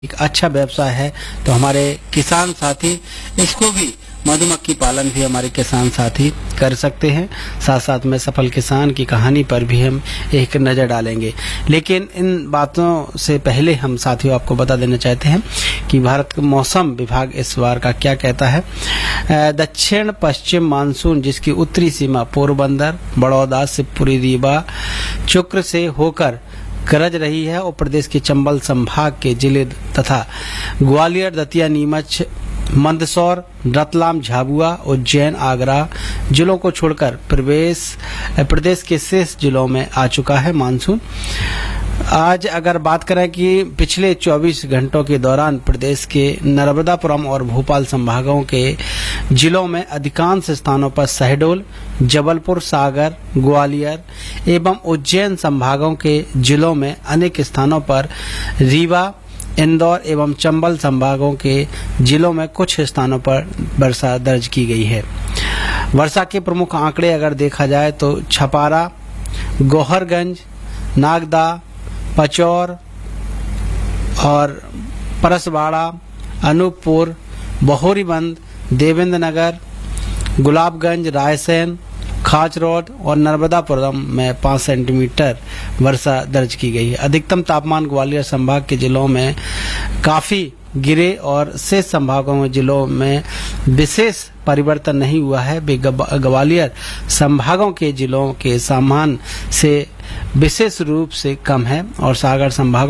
एक अच्छा व्यवसाय है। तो हमारे किसान साथी इसको भी मधुमक्खी पालन भी हमारे किसान साथी कर सकते हैं। साथ साथ में सफल किसान की कहानी पर भी हम एक नज़र डालेंगे। लेकिन इन बातों से पहले हम साथियों आपको बता देना चाहते हैं कि भारत का मौसम विभाग इस बार का क्या कहता है। दक्षिण पश्चिम मानसून जिसकी उत्तरी सीमा पोरबंदर, बड़ौदा, शिवपुरी, रीवा, चुक्र से होकर गरज रही है और प्रदेश के चंबल संभाग के जिले तथा ग्वालियर, दतिया, नीमच, मंदसौर, रतलाम, झाबुआ, उज्जैन, आगरा जिलों को छोड़कर प्रदेश के शेष जिलों में आ चुका है मानसून। आज अगर बात करें कि पिछले 24 घंटों के दौरान प्रदेश के नर्मदापुरम और भोपाल संभागों के जिलों में अधिकांश स्थानों पर शहडोल, जबलपुर, सागर, ग्वालियर एवं उज्जैन संभागों के जिलों में अनेक स्थानों पर, रीवा, इंदौर एवं चंबल संभागों के जिलों में कुछ स्थानों पर वर्षा दर्ज की गई है। वर्षा के प्रमुख आंकड़े अगर देखा जाए तो छपारा, गौहरगंज, नागदा, पचौर और परसवाड़ा, अनूपपुर, बहोरीबंद, देवेंद्र नगर, गुलाबगंज, रायसेन, खाच रोड और नर्मदापुरम में 5 सेंटीमीटर वर्षा दर्ज की गई है। अधिकतम तापमान ग्वालियर संभाग के जिलों में काफी गिरे और शेष संभागों में जिलों में विशेष परिवर्तन नहीं हुआ है। ग्वालियर संभागों के जिलों के सामान्य से विशेष रूप से कम है और सागर संभागों